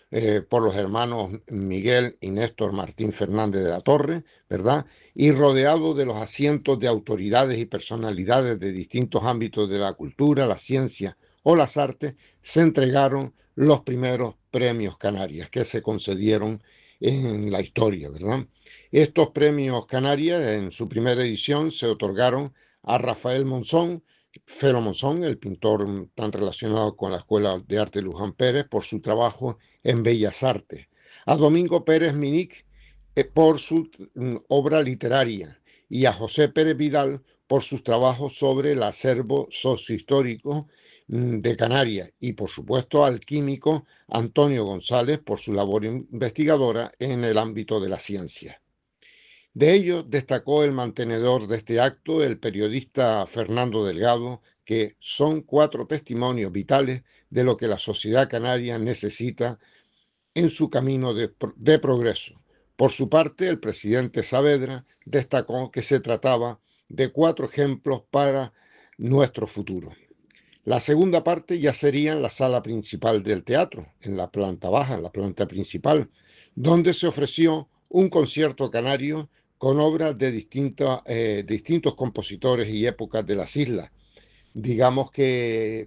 por los hermanos Miguel y Néstor Martín Fernández de la Torre, ¿verdad? Y rodeado de los asientos de autoridades y personalidades de distintos ámbitos de la cultura, la ciencia o las artes, se entregaron los primeros premios Canarias que se concedieron en la historia, ¿verdad? Estos premios Canarias, en su primera edición, se otorgaron a Rafael Monzón, Fero Monzón, el pintor tan relacionado con la Escuela de Arte Luján Pérez, por su trabajo en Bellas Artes, a Domingo Pérez Minic por su obra literaria y a José Pérez Vidal por sus trabajos sobre el acervo sociohistórico de Canarias y, por supuesto, al químico Antonio González por su labor investigadora en el ámbito de la ciencia. De ello destacó el mantenedor de este acto, el periodista Fernando Delgado, que son 4 testimonios vitales de lo que la sociedad canaria necesita en su camino de progreso. Por su parte, el presidente Saavedra destacó que se trataba de 4 ejemplos para nuestro futuro. La segunda parte ya sería en la sala principal del teatro, en la planta baja, en la planta principal, donde se ofreció un concierto canario con obras de distintos compositores y épocas de las islas. Digamos que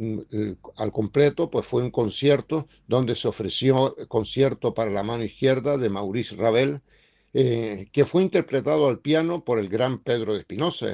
al completo pues fue un concierto donde se ofreció concierto para la mano izquierda de Maurice Ravel, que fue interpretado al piano por el gran Pedro de Espinosa,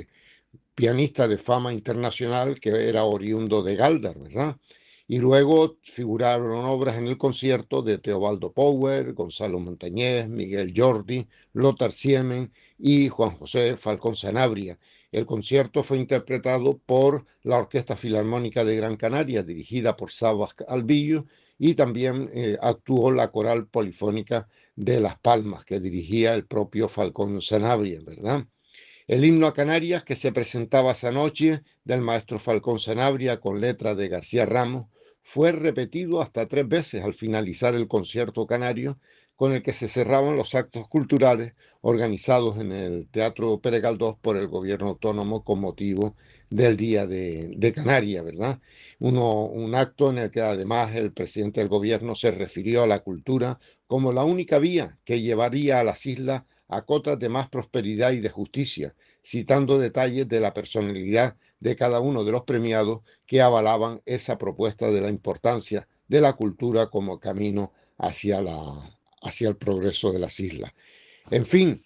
pianista de fama internacional que era oriundo de Galdar, ¿verdad? Y luego figuraron obras en el concierto de Teobaldo Power, Gonzalo Montañés, Miguel Jordi, Lothar Siemen y Juan José Falcón Sanabria. El concierto fue interpretado por la Orquesta Filarmónica de Gran Canaria, dirigida por Sabas Albillo, y también actuó la Coral Polifónica de Las Palmas, que dirigía el propio Falcón Sanabria, ¿verdad? El himno a Canarias, que se presentaba esa noche del maestro Falcón Sanabria con letra de García Ramos, fue repetido hasta 3 veces al finalizar el concierto canario, con el que se cerraban los actos culturales organizados en el Teatro Pere Galdós por el gobierno autónomo con motivo del Día de Canarias, ¿verdad? Un acto en el que además el presidente del gobierno se refirió a la cultura como la única vía que llevaría a las islas a cotas de más prosperidad y de justicia, citando detalles de la personalidad de cada uno de los premiados que avalaban esa propuesta de la importancia de la cultura como camino hacia el progreso de las islas. En fin,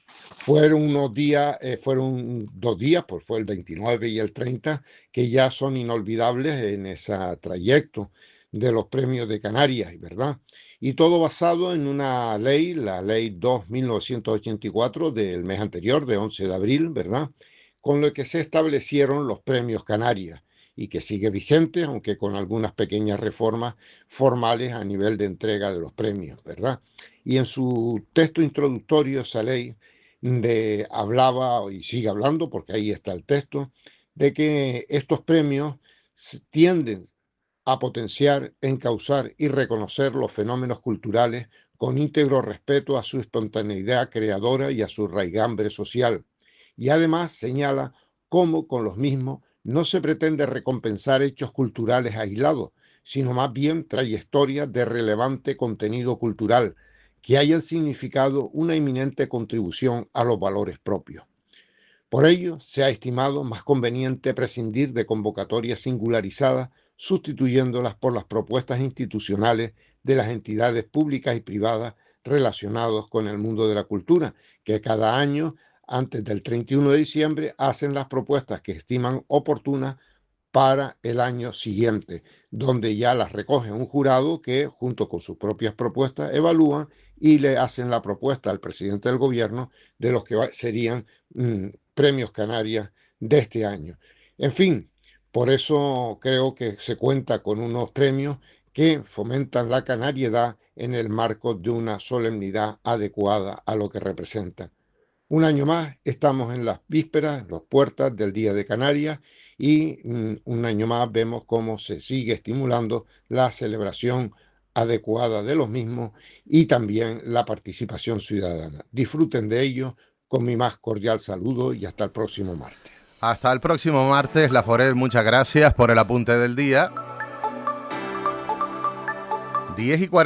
fueron 2 días, pues fue el 29 y el 30, que ya son inolvidables en ese trayecto de los premios de Canarias, ¿verdad? Y todo basado en una ley, la ley 2/1984 del mes anterior, de 11 de abril, ¿verdad? Con lo que se establecieron los premios Canarias y que sigue vigente, aunque con algunas pequeñas reformas formales a nivel de entrega de los premios, ¿verdad? Y en su texto introductorio esa ley hablaba, y sigue hablando, porque ahí está el texto, de que estos premios tienden a potenciar, encauzar y reconocer los fenómenos culturales con íntegro respeto a su espontaneidad creadora y a su raigambre social. Y además señala cómo con los mismos no se pretende recompensar hechos culturales aislados, sino más bien trayectorias de relevante contenido cultural que hayan significado una eminente contribución a los valores propios. Por ello, se ha estimado más conveniente prescindir de convocatorias singularizadas, sustituyéndolas por las propuestas institucionales de las entidades públicas y privadas relacionadas con el mundo de la cultura, que cada año, antes del 31 de diciembre, hacen las propuestas que estiman oportunas para el año siguiente, donde ya las recoge un jurado que, junto con sus propias propuestas, evalúan y le hacen la propuesta al presidente del gobierno de los que serían premios Canarias de este año. En fin, por eso creo que se cuenta con unos premios que fomentan la canariedad en el marco de una solemnidad adecuada a lo que representan. Un año más estamos en las vísperas, en las puertas del Día de Canarias y un año más vemos cómo se sigue estimulando la celebración adecuada de los mismos y también la participación ciudadana. Disfruten de ello con mi más cordial saludo y hasta el próximo martes. Hasta el próximo martes, Laforet, muchas gracias por el apunte del día. 10:40.